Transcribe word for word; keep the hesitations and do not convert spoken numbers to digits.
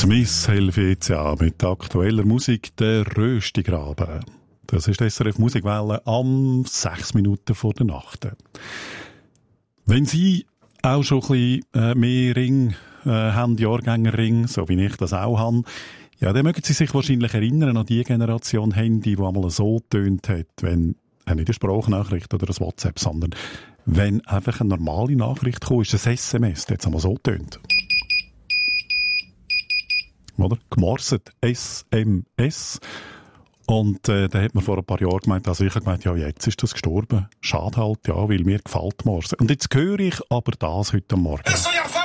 Die Miss Helvetia mit aktueller Musik, der Röstigraben. Das ist die S R F Musikwelle am sechs Minuten vor der Nacht. Wenn Sie auch schon ein bisschen äh, mehr Ring äh, haben, Jahrgängerring, so wie ich das auch habe, ja, dann mögen Sie sich wahrscheinlich erinnern an die Generation Handy, die einmal so tönt hat, wenn, äh, nicht eine Sprachnachricht oder ein WhatsApp, sondern wenn einfach eine normale Nachricht kam, ist ein S M S, das hat einmal so tönt. Oder? Gemorset, S M S. Und äh, da hat man vor ein paar Jahren gemeint, also ich habe gemeint, ja, jetzt ist das gestorben. Schade halt, ja, weil mir gefällt Morse. Und jetzt höre ich aber das heute Morgen.